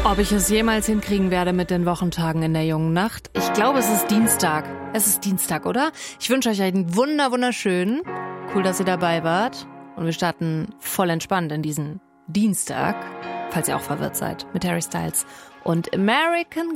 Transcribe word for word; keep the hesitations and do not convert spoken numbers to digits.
Ob ich es jemals hinkriegen werde mit den Wochentagen in der jungen Nacht? Ich glaube, es ist Dienstag. Es ist Dienstag, oder? Ich wünsche euch einen wunder, wunderschönen. Cool, dass ihr dabei wart. Und wir starten voll entspannt in diesen Dienstag, falls ihr auch verwirrt seid, mit Harry Styles und American